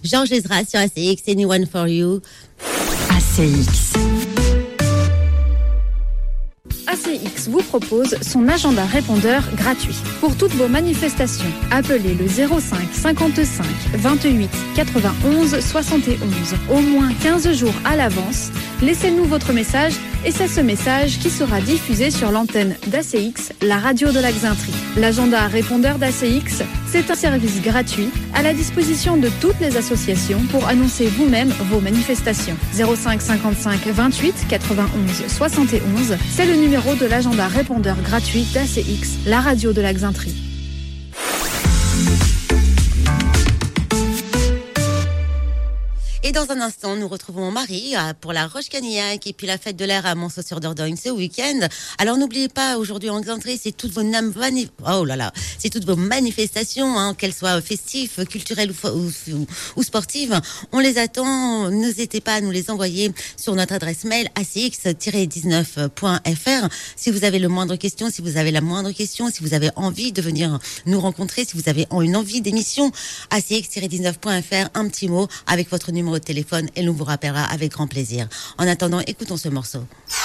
Georges Ezra sur ACX, Anyone for You. ACX. ACX vous propose son agenda répondeur gratuit. Pour toutes vos manifestations, appelez le 05 55 28 91 71. Au moins 15 jours à l'avance, laissez-nous votre message et c'est ce message qui sera diffusé sur l'antenne d'ACX, la radio de la Xainterie. L'agenda répondeur d'ACX, c'est un service gratuit à la disposition de toutes les associations pour annoncer vous-même vos manifestations. 05 55 28 91 71, c'est le numéro de l'agenda répondeur gratuit d'ACX, la radio de la Xainterie. Et dans un instant, nous retrouvons Marie pour la Roche-Canillac et puis la fête de l'air à Montceau-sur-Dordogne ce week-end. Alors n'oubliez pas, aujourd'hui en Xainterie, c'est toutes vos c'est toutes vos manifestations, qu'elles soient festives, culturelles ou sportives. On les attend. N'hésitez pas à nous les envoyer sur notre adresse mail acx-19.fr. Si vous avez la moindre question, si vous avez envie de venir nous rencontrer, si vous avez une envie d'émission, acx-19.fr, un petit mot avec votre numéro de téléphone et nous vous rappellera avec grand plaisir. En attendant, écoutons ce morceau.